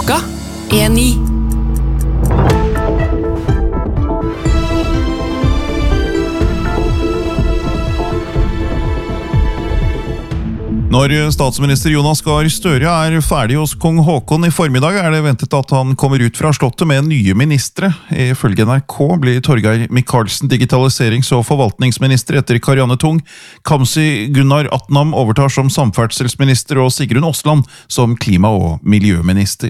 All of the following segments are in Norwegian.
Klokka er 9. Når statsminister Jonas Gahr Støre ferdig hos kong Håkon i formiddag, det ventet at han kommer ut fra slottet med nye ministre. Ifølge NRK blir Torgeir Micaelsen digitaliserings- og forvaltningsminister etter Karianne Tung. Kamzy Gunnar Atnam overtar som samferdselsminister og Sigrun Osland som klima- og miljøminister.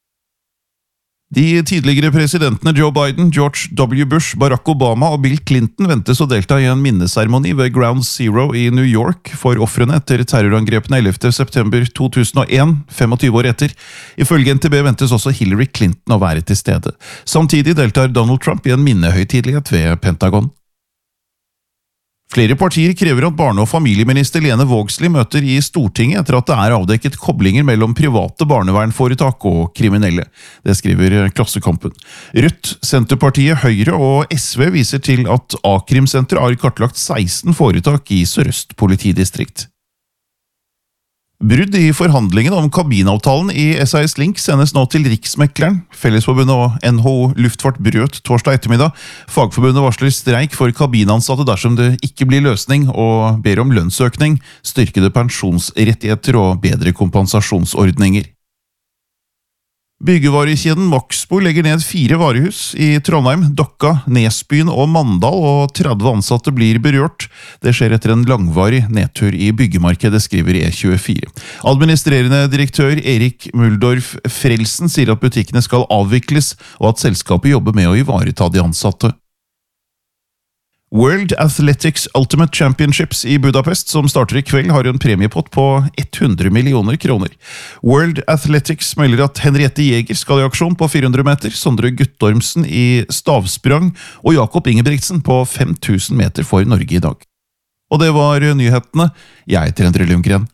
De tidligere presidentene Joe Biden, George W. Bush, Barack Obama og Bill Clinton ventes å delta i en minneseremoni ved Ground Zero i New York for ofrene etter terrorangrepene 11. september 2001, 25 år etter. Ifølge NTB ventes også Hillary Clinton å være til stede. Samtidig deltar Donald Trump i en minnehøytidelighet ved Pentagon. Flere partier krever at barne- og familieminister Lene Vågslid møter i Stortinget etter at det avdekket koblinger mellom private barnevernforetak og kriminelle. Det skriver Klassekampen. Rødt, Senterpartiet, Høyre og SV viser til at A-krimsenteret har kartlagt 16 foretak i Sør-Øst politidistrikt. Brudd i forhandlingen om kabinavtalen i SAS Link sendes nå til Riksmekleren. Fellesforbundet og NHO Luftfart brøt torsdag ettermiddag. Fagforbundet varsler streik for kabinansatte dersom det ikke blir løsning, og ber om lønnsøkning, styrkede pensjonsrettigheter og bedre kompensasjonsordninger. Byggevarekjeden Maxbo legger ned 4 varehus i Trondheim, Dokka, Nesbyen og Mandal, og 30 ansatte blir berørt. Det skjer etter en langvarig nedtur i byggemarkedet, skriver E24. Administrerende direktør Erik Muldorf Frelsen sier at butikkene skal avvikles, og at selskapet jobber med å ivareta de ansatte. World Athletics Ultimate Championships i Budapest, som starter i kveld, har en premiepott på 100 millioner kroner. World Athletics melder at Henriette Jäger skal i aksjon på 400 meter, Sondre Guttormsen i stavsprang og Jakob Ingebrigtsen på 5000 meter for Norge i dag. Og det var nyhetene. Jeg heter Endre Lundgren.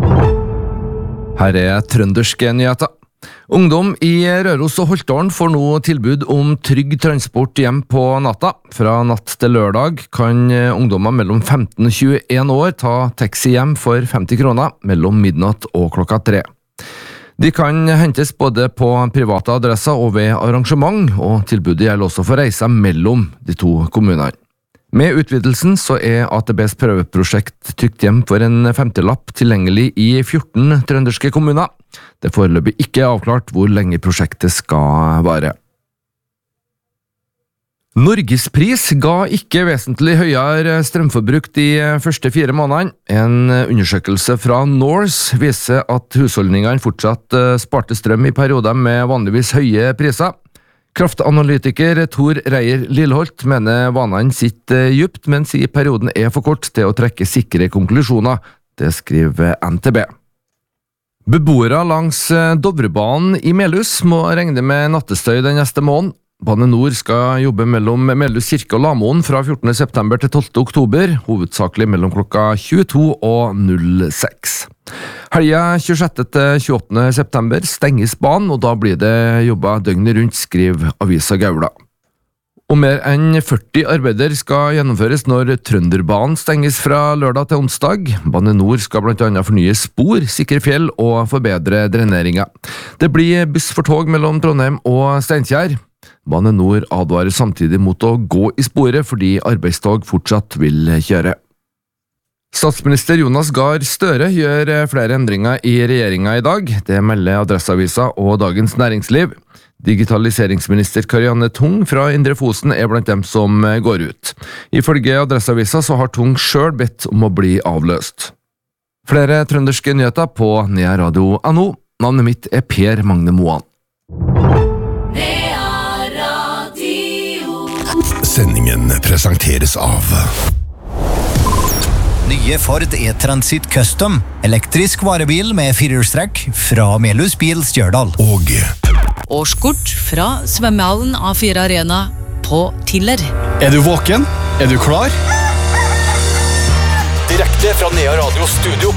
Her trønderske nyheter. Ungdom i Røros og Holtålen får nå tilbud om trygg transport hjem på natta. Fra natt til lørdag kan ungdommer mellom 15 og 21 år ta taxi hjem for 50 kroner mellom midnatt og klokka 3. De kan hentes både på private adresser og ved arrangement, og tilbudet gjelder også for reiser mellom de to kommunene. Med utvidelsen så AtBs prøveprosjekt Trygt hjem for en 50-lapp tilgjengelig i 14 trønderske kommuner. Det er foreløpig ikke avklart hvor lenge prosjektet skal vare. Norgespris ga ikke vesentlig høyere strømforbruk de første 4 månedene. En undersøkelse fra Norse viser at husholdningene fortsatt sparte strøm i perioder med vanligvis høye priser. Kraftanalytiker Tor Reier Lilleholt mener vanene sitter dypt, mens i perioden for kort til å trekke sikre konklusjoner. Det skriver NTB. Beboere langs Dovrebanen i Melhus må regne med nattestøy den neste måneden. Bane Nor skal jobbe mellom Melhus kirke og Lamoen fra 14. september til 12. oktober, hovedsakelig mellom klokka 22 og 06. Helga 26. til 28. september stenges banen, og da blir det jobbet døgnet rundt, skriver Avisa Gaula. Og mer enn 40 arbeider skal gjennomføres når Trønderbanen stenges fra lørdag til onsdag. Bane Nor skal blant annet fornye spor, sikre fjell og forbedre dreneringa. Det blir buss for tog mellom Trondheim og Steinkjer. Bane Nor advarer samtidig mot å gå i sporet fordi arbeidstog fortsatt vil kjøre. Statsminister Jonas Gahr Støre gjør flere endringer i regjeringa i dag. Det melder Adresseavisa og Dagens Næringsliv. Digitaliseringsminister Karianne Tung fra Indre Fosen blant dem som går ut. Ifølge Adresseavisa så har Tung selv bedt om å bli avløst. Flere trønderske nyheter på nearadio.no. Navnet mitt Per Magne Moan. Sendingen presenteres av Nye Ford E-Transit Custom, elektrisk varebil med firehjulstrekk fra Melhus Bil Stjørdal. Og Årskort fra svømmehallen A4 Arena på Tiller. Du våken? Du klar? Direkte fra Nea Radio Studio